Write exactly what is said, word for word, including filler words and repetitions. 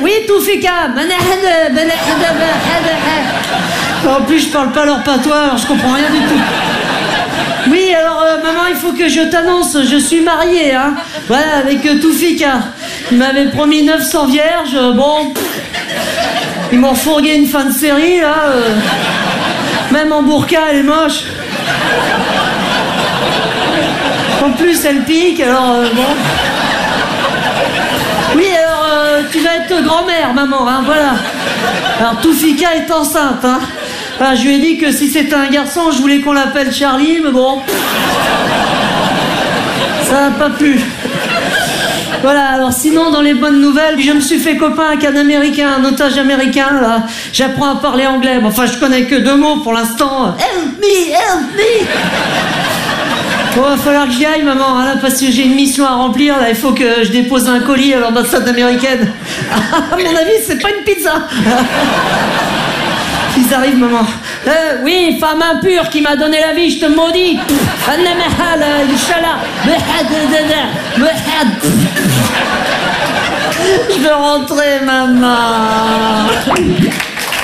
Oui, Toufika. En plus, je parle pas leur patois, alors je comprends rien du tout. Oui, alors, euh, maman, il faut que je t'annonce, je suis marié, hein. Voilà, avec euh, Toufika. Il m'avait promis neuf cents vierges, euh, bon... Pff, ils m'ont fourgué une fin de série, là. Euh, même en burqa, elle est moche. En plus, elle pique, alors, euh, bon... Oui, alors, euh, tu vas être grand-mère, maman, hein, voilà. Alors, Toufika est enceinte, hein. Enfin, je lui ai dit que si c'était un garçon, je voulais qu'on l'appelle Charlie, mais bon... Ça n'a pas plu. Voilà, alors sinon, dans les bonnes nouvelles, je me suis fait copain avec un Américain, un otage américain, là. J'apprends à parler anglais. Bon, enfin, je connais que deux mots pour l'instant. Help me, help me. Bon, va falloir que j'y aille, maman, hein, là, parce que j'ai une mission à remplir, là. Il faut que je dépose un colis à l'ambassade américaine. À mon avis, c'est pas une pizza. Ils arrivent, maman. Euh, oui, femme impure qui m'a donné la vie, je te maudis. Je veux rentrer, maman.